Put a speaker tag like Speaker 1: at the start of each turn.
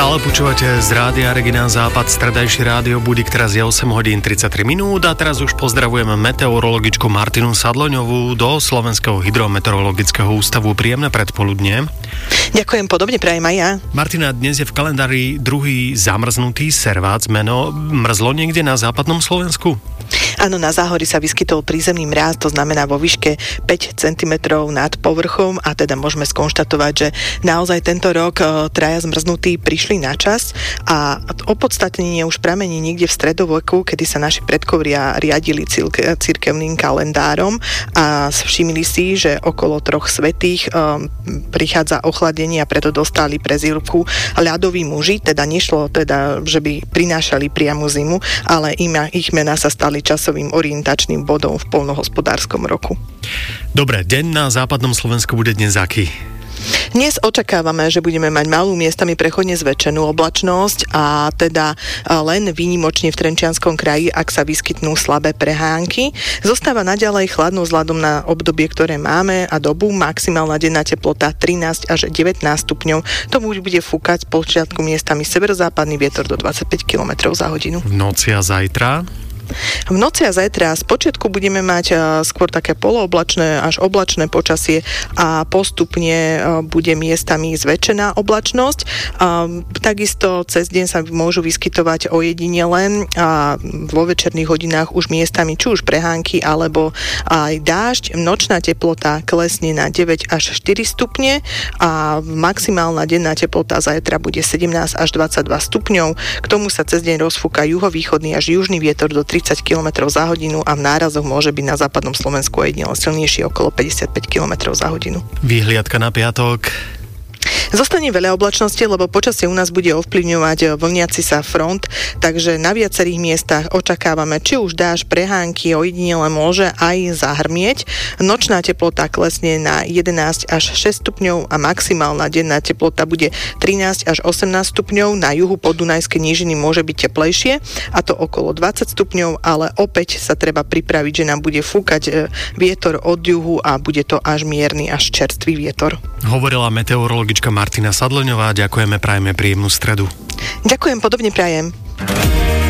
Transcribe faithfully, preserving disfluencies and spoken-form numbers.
Speaker 1: Stále počúvate z Rádia Regina Západ stredajší rádio budík, teraz je osem hodín tridsaťtri minút a teraz už pozdravujeme meteorologičku Martinu Sadloňovú do Slovenského hydrometeorologického ústavu. Príjemné predpoludnie.
Speaker 2: Ďakujem, podobne prajem aj ja.
Speaker 1: Martina, dnes je v kalendári druhý zamrznutý servác meno. Mrzlo niekde na západnom Slovensku?
Speaker 2: Áno, na Záhori sa vyskytol prízemný mráz, to znamená vo výške päť centimetrov nad povrchom a teda môžeme skonštatovať, že naozaj tento rok traja zmrznutí prišli na čas a opodstatnenie už pramení niekde v stredoveku, kedy sa naši predkovia riadili cirkevným kalendárom a všimli si, že okolo troch svätých um, prichádza ochladenie a preto dostali prezývku ľadoví muži, teda nešlo teda, že by prinášali priamu zimu, ale im, ich mená sa stali časovým orientačným bodom v poľnohospodárskom roku.
Speaker 1: Dobre, deň na západnom Slovensku bude dnes aký?
Speaker 2: Dnes očakávame, že budeme mať malú miestami prechodne zväčšenú oblačnosť a teda len výnimočne v Trenčianskom kraji, ak sa vyskytnú slabé prehánky. Zostáva naďalej chladno vzhľadom na obdobie, ktoré máme a dobu. Maximálna denná teplota trinásť až devätnásť stupňov. To bude fúkať z počiatku miestami severozápadný vietor do dvadsaťpäť kilometrov za hodinu.
Speaker 1: V noci a zajtra?
Speaker 2: V noci a zajtra z počiatku budeme mať uh, skôr také polooblačné až oblačné počasie a postupne uh, bude miestami zväčšená oblačnosť. Um, takisto cez deň sa môžu vyskytovať ojedinele a vo večerných hodinách už miestami či už prehánky alebo aj dážď. Nočná teplota klesne na deväť až štyri stupne a maximálna denná teplota zajtra bude sedemnásť až dvadsaťdva stupňov. K tomu sa cez deň rozfúka juhovýchodný až južný vietor do tridsať kilometrov za hodinu a v nárazoch môže byť na západnom Slovensku ojedinele silnejší okolo päťdesiatpäť kilometrov za hodinu.
Speaker 1: Výhliadka na piatok?
Speaker 2: Zostane veľa oblačnosti, lebo počasie u nás bude ovplyvňovať vlniaci sa front, takže na viacerých miestach očakávame či už dážď, prehánky, ojedinele môže aj zahrmieť. Nočná teplota klesne na jedenásť až šesť stupňov a maximálna denná teplota bude trinásť až osemnásť stupňov. Na juhu podunajskej nížiny môže byť teplejšie, a to okolo dvadsať stupňov, ale opäť sa treba pripraviť, že nám bude fúkať vietor od juhu a bude to až mierny, až čerstvý vietor.
Speaker 1: Hovorila meteorologička Martina Sadloňová, ďakujeme, prajeme príjemnú stredu.
Speaker 2: Ďakujem, podobne prajem.